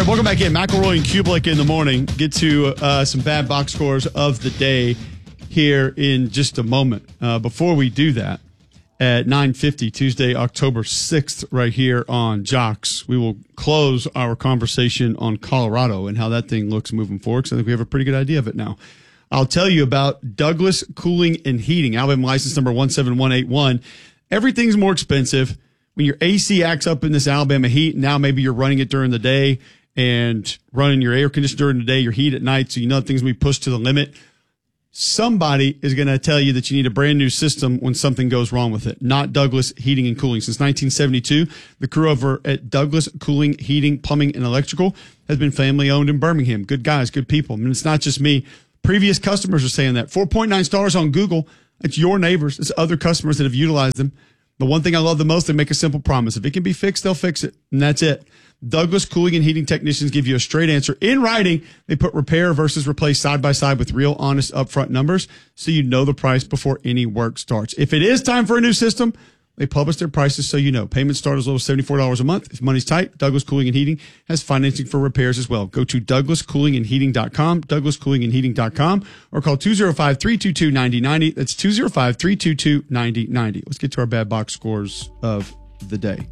right, welcome back in. McElroy and Kublik in the morning. Get to some bad box scores of the day here in just a moment. Before we do that, at 9:50 Tuesday, October 6th, right here on Jocks, we will close our conversation on Colorado and how that thing looks moving forward, because I think we have a pretty good idea of it now. I'll tell you about Douglas Cooling and Heating, Alabama license number 17181. Everything's more expensive. When your AC acts up in this Alabama heat, now maybe you're running it during the day and running your air conditioner during the day, your heat at night, so you know things will be pushed to the limit. Somebody is going to tell you that you need a brand new system when something goes wrong with it. Not Douglas Heating and Cooling. Since 1972, the crew over at Douglas Cooling, Heating, Plumbing, and Electrical has been family owned in Birmingham. Good guys, good people. I mean, it's not just me. Previous customers are saying that. 4.9 stars on Google. It's your neighbors. It's other customers that have utilized them. The one thing I love the most, they make a simple promise. If it can be fixed, they'll fix it. And that's it. Douglas Cooling and Heating technicians give you a straight answer in writing. They put repair versus replace side by side with real, honest, upfront numbers, so you know the price before any work starts. If it is time for a new system, they publish their prices so you know. Payments start as low as $74 a month. If money's tight, Douglas Cooling and Heating has financing for repairs as well. Go to douglascoolingandheating.com, douglascoolingandheating.com, or call 205-322-9090. That's 205-322-9090. Let's get to our bad box scores of the day.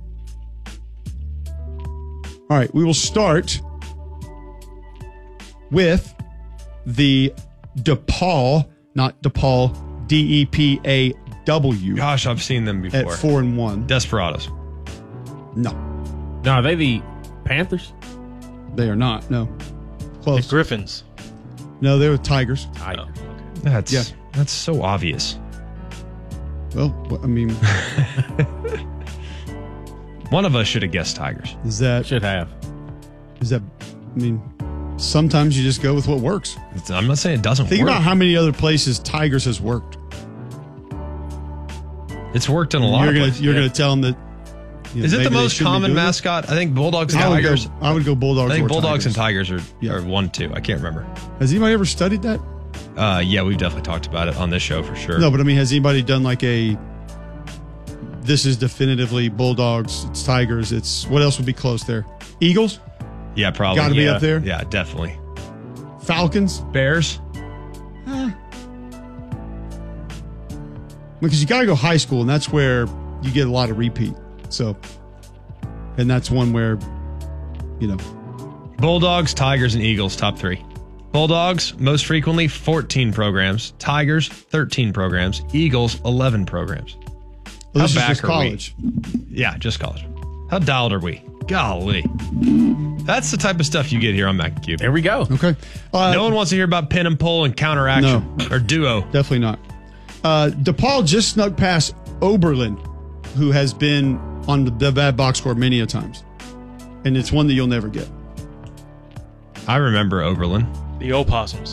All right, we will start with the DePaul, not DePaul, DEPAW. Gosh, I've seen them before. At 4-1. Desperados. No. No, are they the Panthers? They are not, no. Close. The Griffins. No, they were Tigers. Tigers. Oh, Okay. That's so obvious. Well, I mean, One of us should have guessed Tigers. is that, Should have. I mean, sometimes you just go with what works. I'm not saying it doesn't Think work. about how many other places Tigers has worked. It's worked in a lot of places. You're going to tell them that. You know, Is it maybe the they most shouldn't be common doing it? mascot? I think Bulldogs and I would Tigers. go Bulldogs. I think or Bulldogs and Tigers. Tigers Yeah. are 1-2. I can't remember. Has anybody ever studied that? Yeah, we've definitely talked about it on this show for sure. No, but I mean, has anybody done like this is definitively Bulldogs, it's Tigers, it's, what else would be close there? Eagles? Yeah, probably. Gotta be up there? Yeah, definitely. Falcons? Bears? Because you got to go high school, and that's where you get a lot of repeat. So, and that's one where, you know. Bulldogs, Tigers, and Eagles, top 3. Bulldogs, most frequently, 14 programs. Tigers, 13 programs. Eagles, 11 programs. Well, this How is back just are college. we? Yeah, just college. How dialed are we? Golly. That's the type of stuff you get here on Mac and Cube. There we go. Okay. No one wants to hear about pin and pull and counteraction or duo. Definitely not. DePaul just snuck past Oberlin, who has been on the bad box score many a times. And it's one that you'll never get. I remember Oberlin. The Opossums.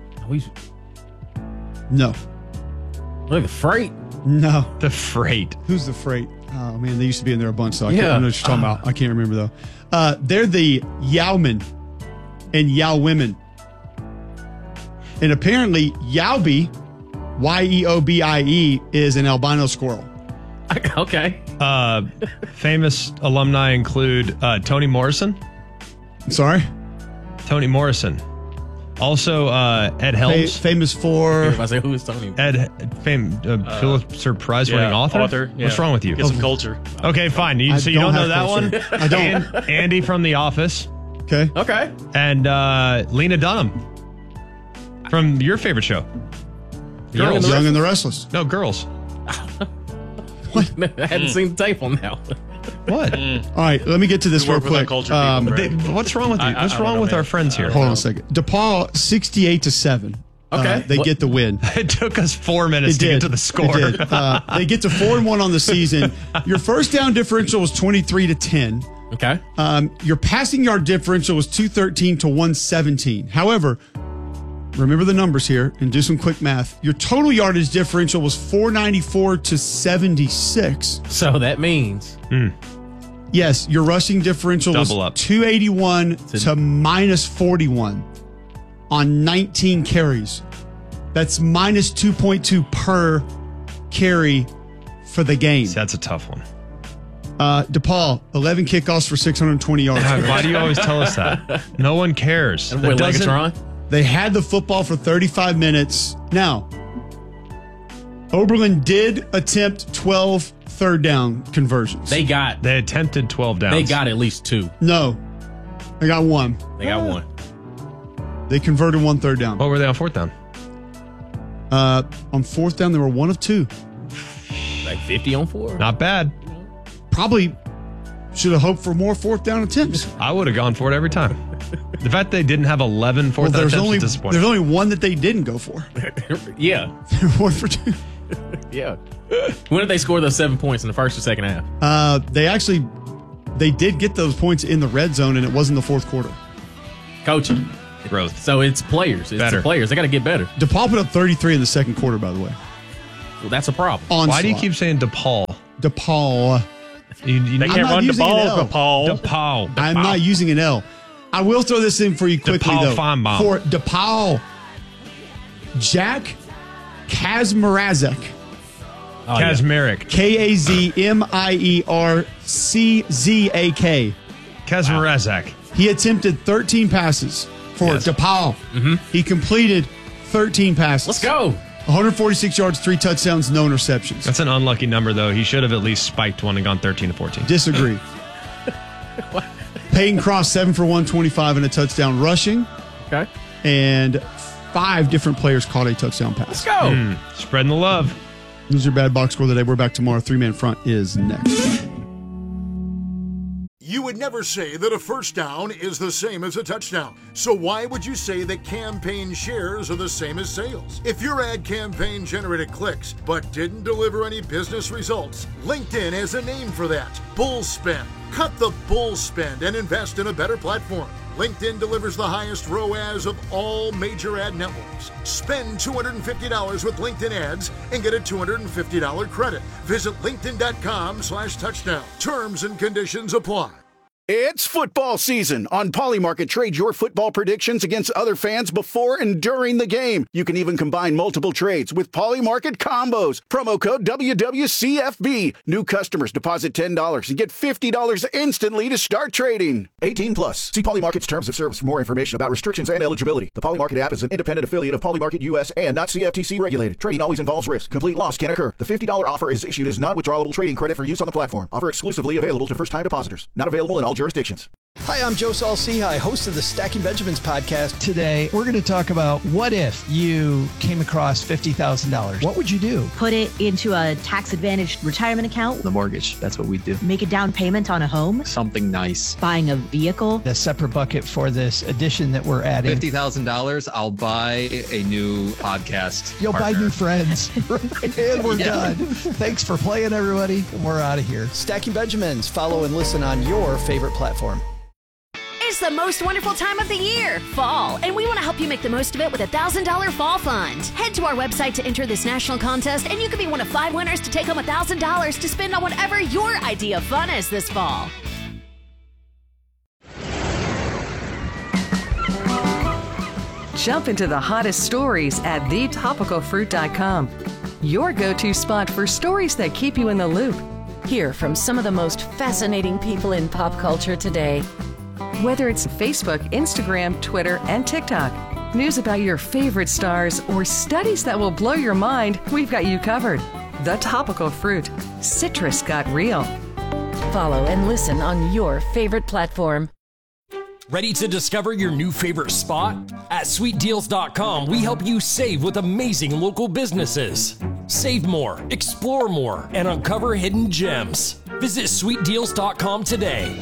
No. Look, the Freight. No. The Freight. Who's the Freight? Oh, man, they used to be in there a bunch, so I Yeah. don't know what you're talking about. I can't remember, though. They're the Yowmen and Yowwomen. And apparently, Yowbie, Yeobie, is an albino squirrel. Okay. Famous alumni include Toni Morrison. Sorry? Toni Morrison. Also, Ed Helms. Famous for... If I say who is Tony? Pulitzer Prize winning author? Yeah. What's wrong with you? Get some culture. Okay, fine. I So you don't know have that culture. one? I don't. Andy from The Office. Okay. Okay. And Lena Dunham from your favorite show. Young and the Young and the Restless. No, Girls. I hadn't seen the tape on that one. What? All right, let me get to this We real work with our quick. culture people, right? What's wrong with you? I What's don't wrong know, with man. our friends here? Hold on a second. DePaul, 68-7. Okay. They get the win. It took us 4 minutes to get to the score. It did. They get to 4-1 on the season. Your first down differential was 23-10. Okay. Your passing yard differential was 213 to 117. However, remember the numbers here and do some quick math. Your total yardage differential was 494 to 76. So that means Yes, your rushing differential Double was up. 281 to minus 41 on 19 carries. That's minus 2.2 per carry for the game. That's a tough one. DePaul, 11 kickoffs for 620 yards. God, why do you always tell us that? No one cares. And That wait, doesn't- Legatron? They had the football for 35 minutes. Now, Oberlin did attempt 12 third down conversions. They attempted 12 downs. They got at least 2. No, they got 1. They got 1. They converted 1 third down. What were they on fourth down? On fourth down, they were 1 of 2. Like 50 on 4. Not bad. Probably should have hoped for more fourth down attempts. I would have gone for it every time. The fact they didn't have 11 fourth down attempts is disappointing. There's only 1 that they didn't go for. Yeah. They were 1 for 2. Yeah. When did they score those 7 points in the first or second half? They did get those points in the red zone, and it was in the fourth quarter. Coaching. Growth. So it's players. It's Better. the players. They got to get better. DePaul put up 33 in the second quarter, by the way. Well, that's a problem. Why do you keep saying DePaul? DePaul? You They I'm can't not run the using an ball, L. DePaul. DePaul. I'm not using an L. I will throw this in for you quickly, DePaul though. Feinbaum. For DePaul, Jack Kazmierzak. Kazmarek. Kazmierczak. Kazmarek. He attempted 13 passes for Yes. DePaul. Mm-hmm. He completed 13 passes. Let's go. 146 yards, 3 touchdowns, no interceptions. That's an unlucky number, though. He should have at least spiked one and gone 13 to 14. Disagree. Peyton Cross, 7 for 125 and a touchdown rushing. Okay. And 5 different players caught a touchdown Let's pass. go. Spreading the love. Those are your bad box score of the day. We're back tomorrow. 3-man front is next. You would never say that a first down is the same as a touchdown. So why would you say that campaign shares are the same as sales? If your ad campaign generated clicks but didn't deliver any business results, LinkedIn has a name for that. Bull spend. Cut the bull spend and invest in a better platform. LinkedIn delivers the highest ROAS of all major ad networks. Spend $250 with LinkedIn ads and get a $250 credit. Visit linkedin.com/touchdown. Terms and conditions apply. It's football season. On Polymarket, trade your football predictions against other fans before and during the game. You can even combine multiple trades with Polymarket combos. Promo code WWCFB. New customers deposit $10 and get $50 instantly to start trading. 18 plus. See Polymarket's terms of service for more information about restrictions and eligibility. The Polymarket app is an independent affiliate of Polymarket US and not CFTC regulated. Trading always involves risk. Complete loss can occur. The $50 offer is issued as non-withdrawable trading credit for use on the platform. Offer exclusively available to first-time depositors. Not available in all jurisdictions. Hi, I'm Joe Saul-Sehy, host of the Stacking Benjamins podcast. Today, we're going to talk about what if you came across $50,000. What would you do? Put it into a tax-advantaged retirement account. The mortgage, that's what we do. Make a down payment on a home. Something nice. Buying a vehicle. A separate bucket for this addition that we're adding. $50,000, I'll buy a new podcast. You'll partner. buy new friends. And we're done. Thanks for playing, everybody. We're out of here. Stacking Benjamins. Follow and listen on your favorite platform. It's the most wonderful time of the year, fall, and we want to help you make the most of it with a $1,000 fall fund. Head to our website to enter this national contest, and you could be one of 5 winners to take home $1,000 to spend on whatever your idea of fun is this fall. Jump into the hottest stories at thetopicalfruit.com. Your go-to spot for stories that keep you in the loop. Hear from some of the most fascinating people in pop culture today. Whether it's Facebook, Instagram, Twitter, and TikTok, news about your favorite stars, or studies that will blow your mind, we've got you covered. The Topical Fruit. Citrus got real. Follow and listen on your favorite platform. Ready to discover your new favorite spot? At sweetdeals.com, we help you save with amazing local businesses. Save more, explore more, and uncover hidden gems. Visit sweetdeals.com today.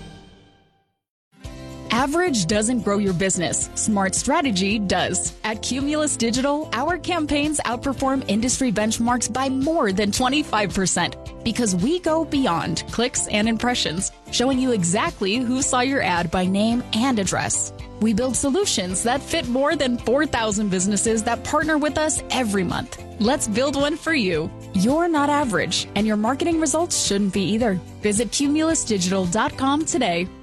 Average doesn't grow your business. Smart strategy does. At Cumulus Digital, our campaigns outperform industry benchmarks by more than 25% because we go beyond clicks and impressions, showing you exactly who saw your ad by name and address. We build solutions that fit more than 4,000 businesses that partner with us every month. Let's build one for you. You're not average, and your marketing results shouldn't be either. Visit cumulusdigital.com today.